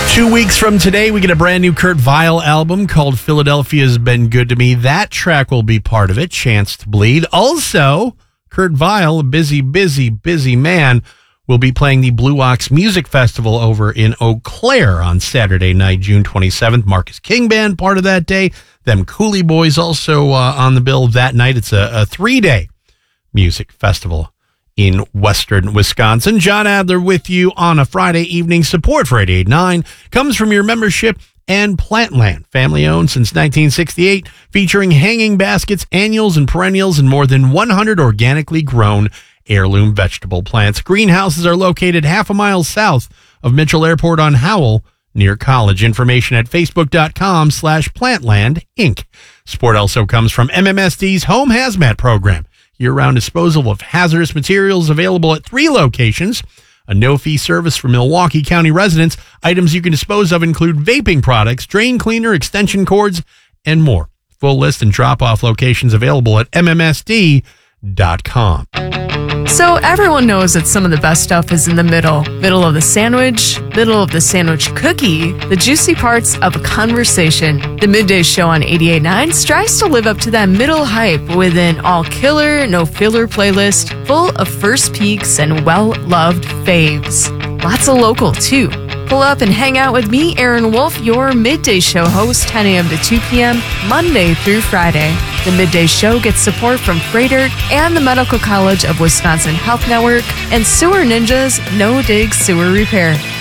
2 weeks from today, we get a brand new Kurt Vile album called Philadelphia's Been Good to Me. That track will be part of it, Chance to Bleed. Also, Kurt Vile, a busy man, will be playing the Blue Ox Music Festival over in Eau Claire on Saturday night, June 27th. Marcus King Band part of that day. Them Cooley Boys also on the bill that night. It's a 3-day music festival in western Wisconsin. John Adler with you on a Friday evening. Support for 88.9 comes from your membership and Plantland, family owned since 1968, featuring hanging baskets, annuals, and perennials, and more than 100 organically grown heirloom vegetable plants. Greenhouses are located half a mile south of Mitchell Airport on Howell, near College. Information at facebook.com/Plantland Inc. Support also comes from MMSD's Home Hazmat program. Year-round disposal of hazardous materials available at 3 locations. A no-fee service for Milwaukee County residents. Items you can dispose of include vaping products, drain cleaner, extension cords, and more. Full list and drop-off locations available at MMSD.com. So everyone knows that some of the best stuff is in the middle. Middle of the sandwich, middle of the sandwich cookie, the juicy parts of a conversation. The Midday Show on 88.9 strives to live up to that middle hype with an all-killer, no-filler playlist full of first peeks and well-loved faves. Lots of local, too. Pull up and hang out with me, Aaron Wolf, your Midday Show host, 10 a.m. to 2 p.m., Monday through Friday. The Midday Show gets support from Freighter and the Medical College of Wisconsin Health Network and Sewer Ninjas No Dig Sewer Repair.